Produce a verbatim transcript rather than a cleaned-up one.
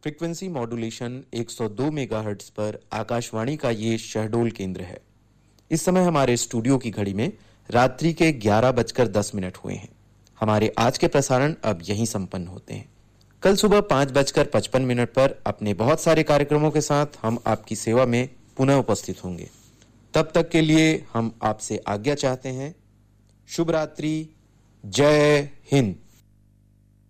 Frequency modulation एक सौ दो मेगाहर्ट्ज पर आकाशवाणी का ये शहडोल केंद्र है। इस समय हमारे स्टूडियो की घड़ी में रात्रि के ग्यारह बजकर दस मिनट हुए हैं। हमारे आज के प्रसारण अब यहीं संपन्न होते हैं। कल सुबह पाँच बजकर पचपन मिनट पर अपने बहुत सारे कार्यक्रमों के साथ हम आपकी सेवा में पुनः उपस्थित होंगे। तब तक के लिए हम आपसे आज्ञा चाहते हैं। शुभ रात्रि। जय हिंद।